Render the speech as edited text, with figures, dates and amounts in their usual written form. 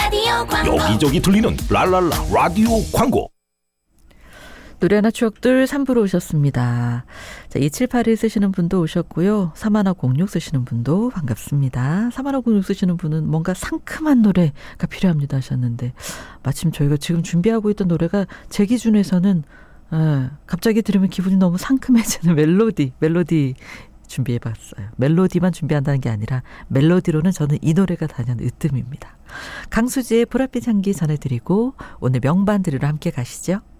라디오 광고. 여기저기 들리는 랄랄라 라디오 광고. 노래나 추억들 3부로 오셨습니다. 자, 2781 쓰시는 분도 오셨고요. 3106 쓰시는 분도 반갑습니다. 3106 쓰시는 분은 뭔가 상큼한 노래가 필요합니다 하셨는데, 마침 저희가 지금 준비하고 있던 노래가 제 기준에서는 갑자기 들으면 기분이 너무 상큼해지는 멜로디 준비해봤어요. 멜로디만 준비한다는 게 아니라 멜로디로는 저는 이 노래가 단연 으뜸입니다. 강수지의 보랏빛 향기 전해드리고 오늘 명반 들으러 함께 가시죠.